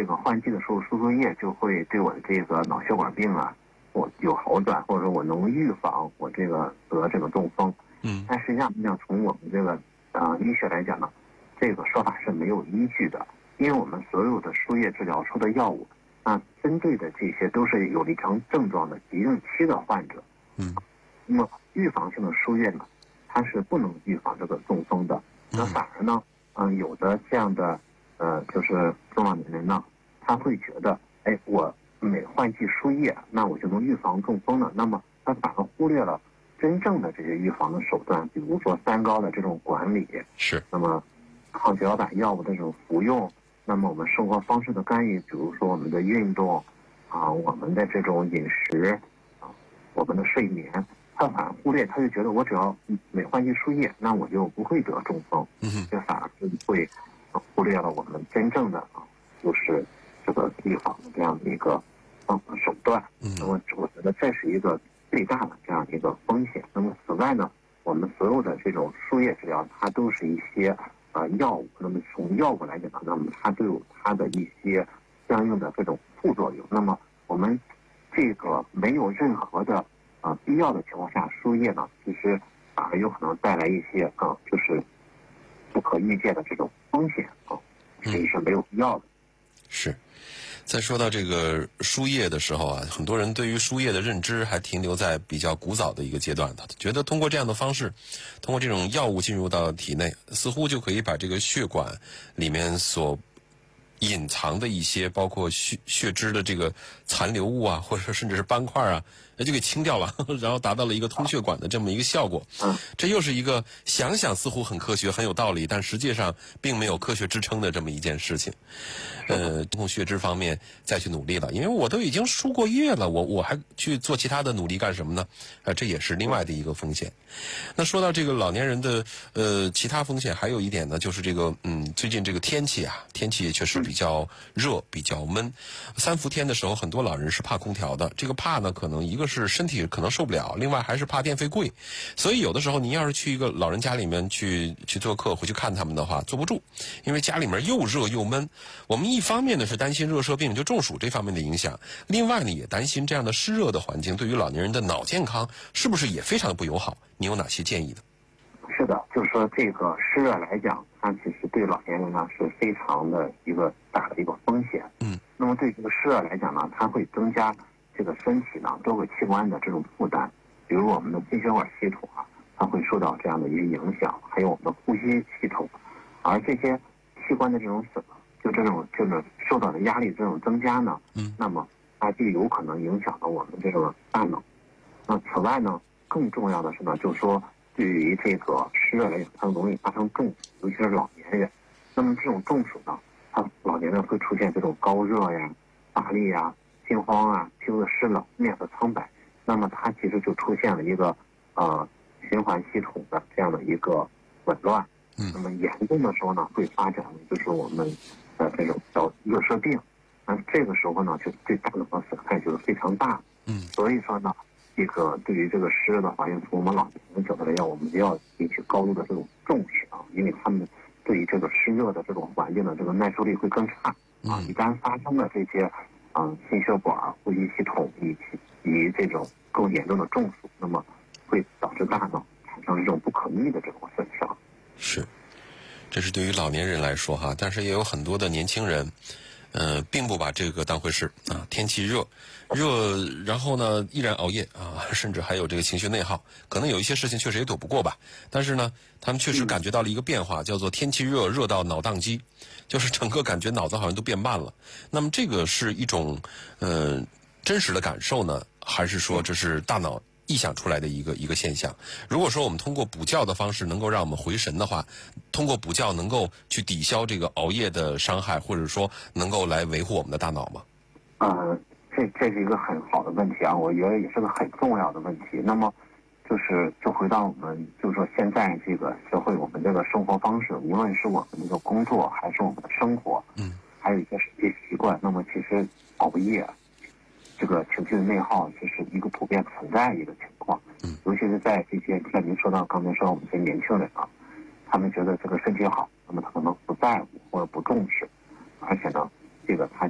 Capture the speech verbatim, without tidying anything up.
这个换季的时候输输液就会对我的这个脑血管病啊，我有好转，或者说我能预防我这个得这个中风。 嗯， 但实际上呢，从我们这个呃医学来讲呢，这个说法是没有依据的，因为我们所有的输液治疗出的药物，那针对的这些都是有临床症状的急症期的患者。 嗯， 那么预防性的输液呢，它是不能预防这个中风的。那反而呢，嗯、呃，有的这样的呃，就是中老年人呢，他会觉得，哎，我每换季输液，那我就能预防中风了。那么他反而忽略了真正的这些预防的手段，比如说三高的这种管理， 是， 那么抗血小板药物的这种服用，那么我们生活方式的干预，比如说我们的运动啊，我们的这种饮食啊，我们的睡眠。他反而忽略，他就觉得我只要每换季输液，那我就不会得中风。 嗯， 这反而是会忽略了我们真正的啊，就是这个预防的这样的一个呃手段。那么我觉得这是一个最大的这样一个风险。那么此外呢，我们所有的这种输液治疗，它都是一些呃药物。那么从药物来讲呢，那么它都有它的一些相应的这种副作用。那么我们这个没有任何的呃，必要的情况下输液呢，其实反而有可能带来一些啊、呃，就是不可预见的这种风险啊，所以是没有必要的。 是。在说到这个输液的时候啊，很多人对于输液的认知还停留在比较古早的一个阶段，他觉得通过这样的方式，通过这种药物进入到体内，似乎就可以把这个血管里面所隐藏的一些包括血血脂的这个残留物啊，或者说甚至是斑块啊，那就给清掉了，然后达到了一个通血管的这么一个效果。这又是一个想想似乎很科学很有道理，但实际上并没有科学支撑的这么一件事情。呃，从血脂方面再去努力了，因为我都已经输过液了，我我还去做其他的努力干什么呢？呃，这也是另外的一个风险。那说到这个老年人的呃其他风险，还有一点呢，就是这个嗯最近这个天气啊，天气也确实比较热，比较闷。三伏天的时候，很多老人是怕空调的。这个怕呢，可能一个是身体可能受不了，另外还是怕电费贵。所以有的时候您要是去一个老人家里面去去做客，回去看他们的话，坐不住，因为家里面又热又闷。我们一方面呢是担心热射病就中暑这方面的影响，另外呢也担心这样的湿热的环境对于老年人的脑健康是不是也非常的不友好？你有哪些建议呢？ 是的，就是说这个湿热来讲，它其实对老年人呢是非常的一个大的一个风险。 嗯， 那么对这个湿热来讲呢，它会增加这个身体呢多个器官的这种负担，比如我们的心血管系统啊，它会受到这样的一个影响，还有我们的呼吸系统，而这些器官的这种损，就这种就是受到的压力这种增加呢， 嗯， 那么它就有可能影响到我们这个大脑。那此外呢，更重要的是呢，就是说对于这个湿热来讲，它容易发生中暑，尤其是老年人。那么这种中暑呢，它老年人会出现这种高热呀、乏力呀、心慌啊、皮肤的湿冷、面色苍白。那么它其实就出现了一个呃循环系统的这样的一个紊乱。 嗯， 那么严重的时候呢，会发展的就是我们的这种叫热射病。那这个时候呢，就对大脑的损害就是非常大。 嗯， 所以说呢，这个对于这个湿热的环境，从我们老年人角度来讲，我们就要引起高度的这种重视啊，因为他们对于这个湿热的这种环境的这个耐受力会更差啊。一旦发生了这些啊心血管、呼吸系统以及以这种更严重的中暑，那么会导致大脑产生这种不可逆的这种损伤。 是，这是对于老年人来说哈，但是也有很多的年轻人。呃，并不把这个当回事啊。天气热，热，然后呢，依然熬夜啊，甚至还有这个情绪内耗。可能有一些事情确实也躲不过吧，但是呢，他们确实感觉到了一个变化，叫做天气热，热到脑宕机，就是整个感觉脑子好像都变慢了。那么这个是一种呃真实的感受呢，还是说这是大脑臆想出来的一个一个现象？如果说我们通过补觉的方式能够让我们回神的话，通过补觉能够去抵消这个熬夜的伤害，或者说能够来维护我们的大脑吗？ 呃，这这是一个很好的问题啊，我觉得也是个很重要的问题。那么，就是就回到我们，就是说现在这个社会，我们这个生活方式，无论是我们这个工作还是我们的生活， 嗯， 还有一些生活习惯，那么其实熬夜，这个情绪的内耗，这是一个普遍存在的一个情况。 嗯， 尤其是在这些像您说到刚才说我们这些年轻人啊，他们觉得这个身体好，那么他可能不在乎或者不重视，而且呢，这个他